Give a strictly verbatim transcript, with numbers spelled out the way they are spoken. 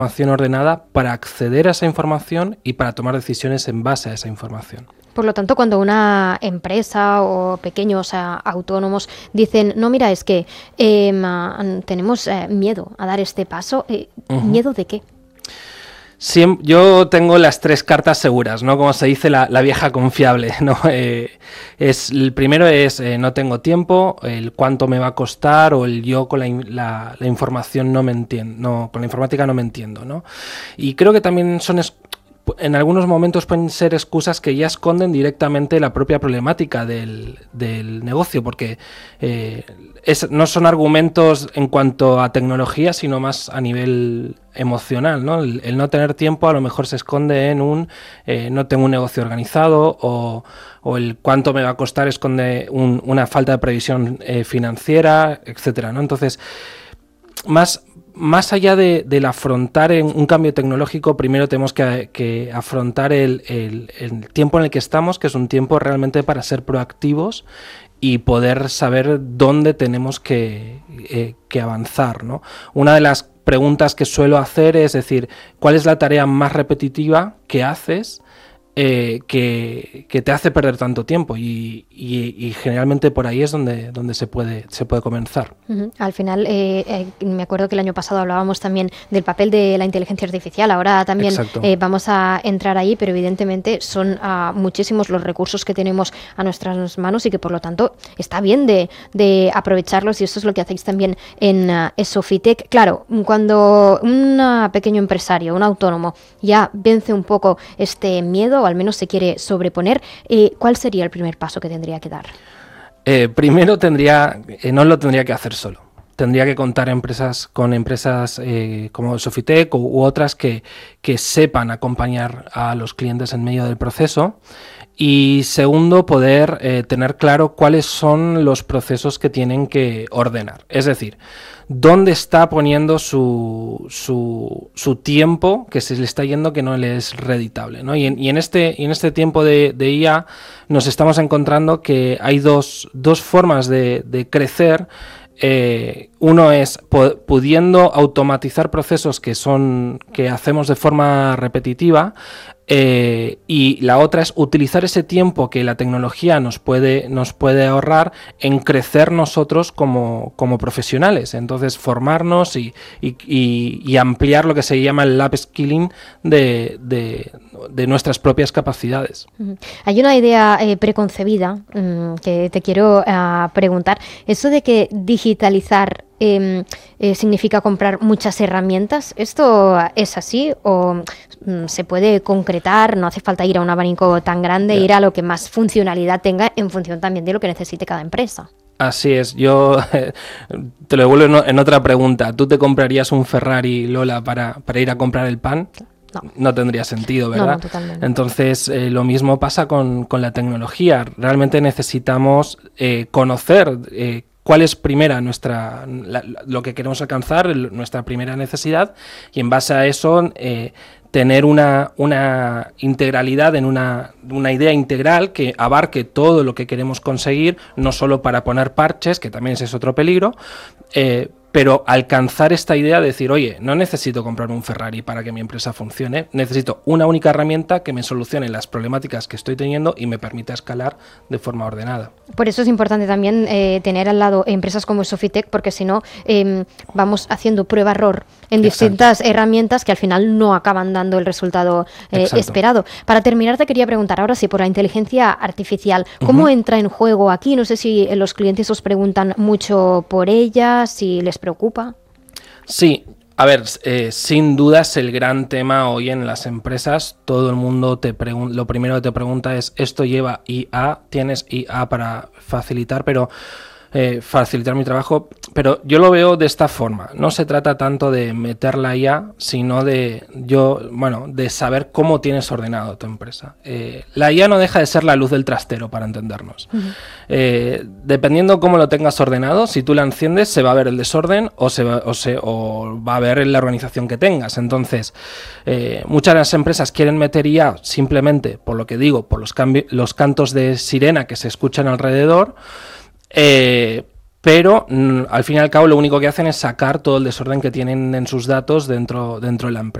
información ordenada para acceder a esa información y para tomar decisiones en base a esa información. Por lo tanto, cuando una empresa o pequeños eh, autónomos dicen, no, mira, es que eh, tenemos eh, miedo a dar este paso, eh, uh-huh. ¿miedo de qué? Siem- yo tengo las tres cartas seguras, ¿no? Como se dice, la, la vieja confiable, ¿no? Eh, es, el primero es eh, no tengo tiempo, el cuánto me va a costar, o el yo con la, la, la información no me entiendo, no, con la informática no me entiendo, ¿no? Y creo que también son es- en algunos momentos pueden ser excusas que ya esconden directamente la propia problemática del, del negocio, porque eh, es, no son argumentos en cuanto a tecnología, sino más a nivel emocional, ¿no? El, el no tener tiempo a lo mejor se esconde en un eh, no tengo un negocio organizado, o, o el cuánto me va a costar esconde un, una falta de previsión eh, financiera, etcétera, ¿no? Entonces, más Más allá de, del afrontar en un cambio tecnológico, primero tenemos que, que afrontar el, el, el tiempo en el que estamos, que es un tiempo realmente para ser proactivos y poder saber dónde tenemos que, eh, que avanzar, ¿no? Una de las preguntas que suelo hacer es decir, ¿cuál es la tarea más repetitiva que haces Eh, que, que te hace perder tanto tiempo? Y, y, y generalmente por ahí es donde, donde se puede se puede comenzar. Uh-huh. Al final, eh, eh, me acuerdo que el año pasado hablábamos también del papel de la inteligencia artificial, ahora también eh, vamos a entrar ahí, pero evidentemente son uh, muchísimos los recursos que tenemos a nuestras manos y que por lo tanto está bien de, de aprovecharlos, y esto es lo que hacéis también en uh, Sofitec. Claro, cuando un uh, pequeño empresario, un autónomo, ya vence un poco este miedo, o al menos se quiere sobreponer, eh, ¿cuál sería el primer paso que tendría que dar? Eh, primero tendría, eh, no lo tendría que hacer solo. Tendría que contar empresas con empresas eh, como Sofitec u, u otras que, que sepan acompañar a los clientes en medio del proceso. Y segundo, poder eh, tener claro cuáles son los procesos que tienen que ordenar. Es decir, dónde está poniendo su, su, su tiempo que se le está yendo, que no le es reditable, ¿no? Y, en, y en, este, y en este tiempo de, de I A nos estamos encontrando que hay dos, dos formas de, de crecer. Eh, uno es po- pudiendo automatizar procesos que son que hacemos de forma repetitiva, eh, y la otra es utilizar ese tiempo que la tecnología nos puede nos puede ahorrar en crecer nosotros como, como profesionales. Entonces formarnos y, y, y, y ampliar lo que se llama el upskilling de, de, de nuestras propias capacidades. Uh-huh. Hay una idea eh, preconcebida um, que te quiero uh, preguntar. Eso de que digitalizar eh, eh, significa comprar muchas herramientas. ¿Esto es así o um, se puede concretar? No hace falta ir a un abanico tan grande, yeah. ir a lo que más funcionalidad tenga en función también de lo que necesite cada empresa. Así es, yo eh, te lo devuelvo en, en otra pregunta. ¿Tú te comprarías un Ferrari, Lola, para, para ir a comprar el pan? No. No tendría sentido, ¿verdad? No, no, totalmente. Entonces, eh, lo mismo pasa con, con la tecnología. Realmente necesitamos eh, conocer eh, cuál es primera nuestra la, lo que queremos alcanzar, el, nuestra primera necesidad, y en base a eso eh, tener una, una integralidad, en una, una idea integral que abarque todo lo que queremos conseguir, no solo para poner parches, que también ese es otro peligro, eh, pero alcanzar esta idea de decir, oye, no necesito comprar un Ferrari para que mi empresa funcione, necesito una única herramienta que me solucione las problemáticas que estoy teniendo y me permita escalar de forma ordenada. Por eso es importante también eh, tener al lado empresas como Sofitec, porque si no eh, vamos haciendo prueba-error en distintas Exacto. herramientas que al final no acaban dando el resultado eh, esperado. Para terminar, te quería preguntar ahora sí por la inteligencia artificial. ¿Cómo uh-huh. entra en juego aquí? No sé si los clientes os preguntan mucho por ella, si les preocupa. Sí, a ver, eh, sin duda es el gran tema hoy en las empresas. Todo el mundo te pregun- lo primero que te pregunta es, ¿esto lleva I A? ¿Tienes I A para facilitar? Pero Eh, facilitar mi trabajo, pero yo lo veo de esta forma. No se trata tanto de meter la I A, sino de yo, bueno, de saber cómo tienes ordenado tu empresa. Eh, la I A no deja de ser la luz del trastero, para entendernos. Uh-huh. Eh, dependiendo cómo lo tengas ordenado, si tú la enciendes, se va a ver el desorden o se va, o se, o va a ver la organización que tengas. Entonces, eh, muchas de las empresas quieren meter I A simplemente, por lo que digo, por los, cambi- los cantos de sirena que se escuchan alrededor. Eh, pero mm, al fin y al cabo lo único que hacen es sacar todo el desorden que tienen en sus datos dentro, dentro de la empresa.